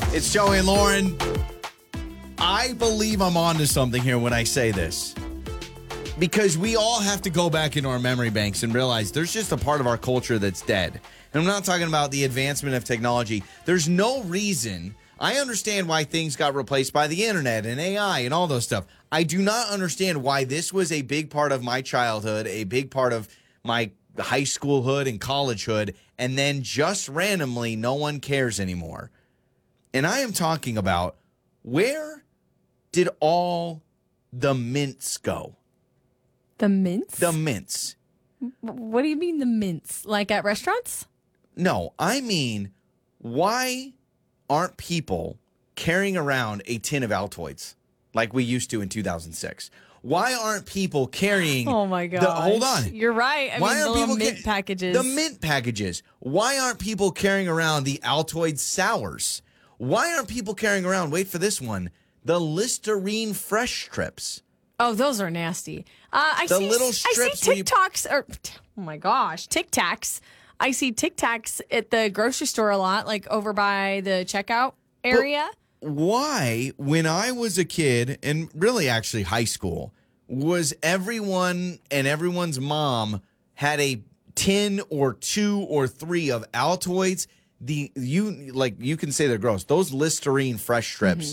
It's Joey and Lauren. I believe I'm onto something here when I say this. Because we all have to go back into our memory banks and realize there's just a part of our culture that's dead. And I'm not talking about the advancement of technology. There's no reason. I understand why things got replaced by the internet and AI and all those stuff. I do not understand why this was a big part of my childhood, a big part of my high schoolhood and collegehood, and then just randomly no one cares anymore. And I am talking about, where did all the mints go? The mints? The mints. What do you mean the mints? Like at restaurants? No, I mean, why aren't people carrying around a tin of Altoids like we used to in 2006? Why aren't people carrying... Oh, my God. Hold on. You're right. Why the aren't little people mint packages. The mint packages. Why aren't people carrying around the Altoid sours? Why aren't people carrying around, wait for this one, the Listerine fresh strips? Oh, those are nasty. I see TikToks, oh my gosh, Tic Tacs. I see Tic Tacs at the grocery store a lot, like over by the checkout area. But why, when I was a kid, and really actually high school, was everyone and everyone's mom had a 10 or 2 or 3 of Altoids? You can say they're gross. Those Listerine fresh strips,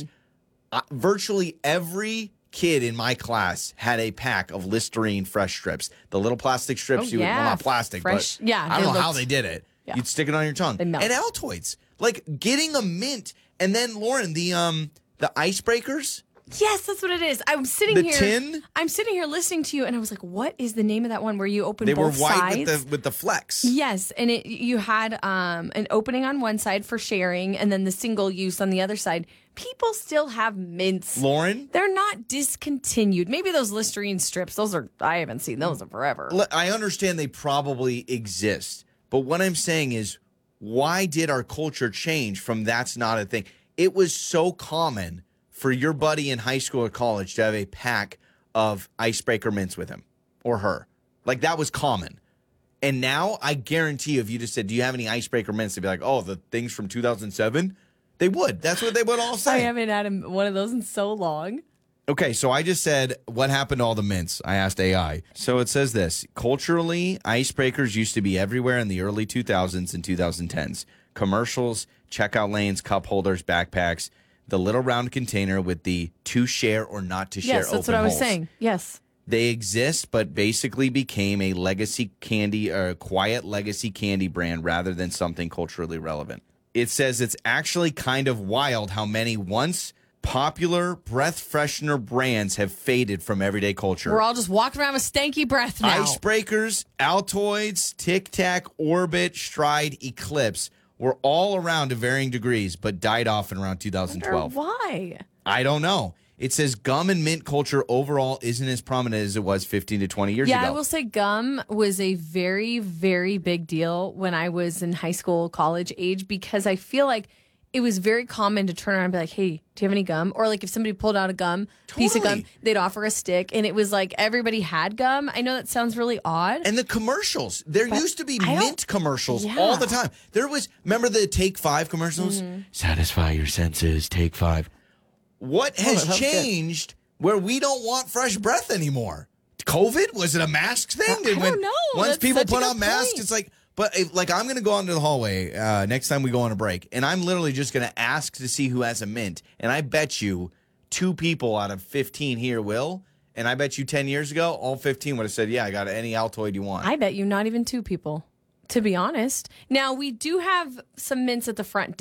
virtually every kid in my class had a pack of Listerine fresh strips. The little plastic strips, not plastic, fresh, but yeah, I don't know how they did it. Yeah. You'd stick it on your tongue. And Altoids, like getting a mint, and then Lauren, the icebreakers. Yes, that's what it is. I'm sitting the here. Tin? I'm sitting here listening to you, and I was like, "What is the name of that one where you open both sides?" They were white with the flex. Yes, and you had an opening on one side for sharing, and then the single use on the other side. People still have mints. Lauren? They're not discontinued. Maybe those Listerine strips, I haven't seen those in forever. I understand they probably exist, but what I'm saying is, why did our culture change from that's not a thing? It was so common for your buddy in high school or college to have a pack of icebreaker mints with him or her. Like, that was common. And now, I guarantee you, if you just said, do you have any icebreaker mints? They'd be like, oh, the things from 2007? They would. That's what they would all say. I haven't had one of those in so long. Okay, so I just said, what happened to all the mints? I asked AI. So it says this. Culturally, icebreakers used to be everywhere in the early 2000s and 2010s. Commercials, checkout lanes, cup holders, backpacks, the little round container with the to share or not to share open holes. Yes, that's what I was saying. Yes. They exist, but basically became a legacy candy or a quiet legacy candy brand rather than something culturally relevant. It says it's actually kind of wild how many once popular breath freshener brands have faded from everyday culture. We're all just walking around with stanky breath now. Icebreakers, Altoids, Tic Tac, Orbit, Stride, Eclipse were all around to varying degrees, but died off in around 2012. Why? I don't know. It says gum and mint culture overall isn't as prominent as it was 15 to 20 years ago. Yeah, I will say gum was a very, very big deal when I was in high school, college age, because I feel like it was very common to turn around and be like, hey, do you have any gum? Or like if somebody pulled out a piece of gum, they'd offer a stick. And it was like everybody had gum. I know that sounds really odd. And the commercials. There used to be mint commercials all the time. Remember the Take 5 commercials? Mm-hmm. Satisfy your senses, Take 5. What has changed where we don't want fresh breath anymore? COVID? Was it a mask thing? I don't know. Once people put on masks, it's like... But I'm going to go out into the hallway next time we go on a break, and I'm literally just going to ask to see who has a mint. And I bet you 2 people out of 15 here will. And I bet you 10 years ago, all 15 would have said, yeah, I got any Altoid you want. I bet you not even 2 people, to be honest. Now, we do have some mints at the front